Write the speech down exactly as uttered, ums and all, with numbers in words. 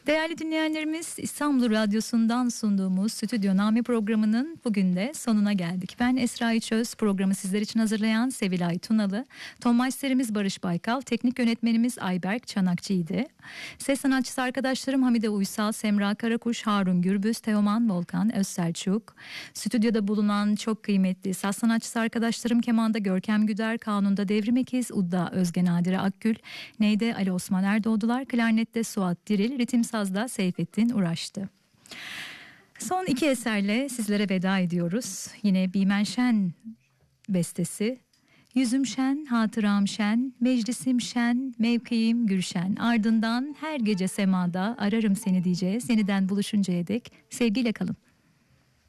Değerli dinleyenlerimiz, İstanbul Radyosu'ndan sunduğumuz Stüdyo Nami programının bugün de sonuna geldik. Ben Esra İçöz, programı sizler için hazırlayan Sevilay Tunalı, ton masterimiz Barış Baykal, teknik yönetmenimiz Ayberk Çanakçı'ydı. Ses sanatçısı arkadaşlarım Hamide Uysal, Semra Karakuş, Harun Gürbüz, Teoman Volkan Özselçuk. Stüdyoda bulunan çok kıymetli saz sanatçısı arkadaşlarım kemanda Görkem Güder, kanunda Devrim Ekiz, udda Özge Nadire Akgül, neyde Ali Osman Erdoğdular, klarnette Suat Diril, ritim sazda Seyfettin Uğraş'tı. Son iki eserle sizlere veda ediyoruz. Yine Bimen Şen bestesi. Yüzüm şen, hatıram şen, meclisim şen, mevkiim gülşen. Ardından her gece semada ararım seni diyeceğiz. Yeniden buluşuncaya dek sevgiyle kalın.